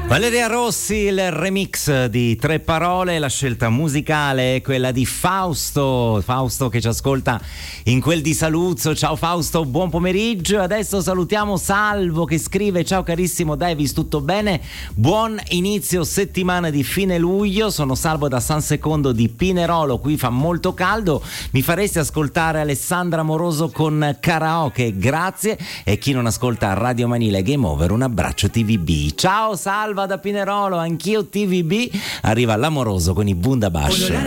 Valeria Rossi, il remix di Tre Parole, la scelta musicale è quella di Fausto che ci ascolta in quel di Saluzzo. Ciao Fausto, buon pomeriggio. Adesso salutiamo Salvo che scrive: ciao carissimo Davis, tutto bene? Buon inizio settimana di fine luglio, sono Salvo da San Secondo di Pinerolo, qui fa molto caldo, mi faresti ascoltare Alessandra Moroso con Karaoke, grazie. E chi non ascolta Radio Manile Game Over, un abbraccio TVB. Ciao Salva da Pinerolo, anch'io TVB. Arriva l'Amoroso con i Bundabash.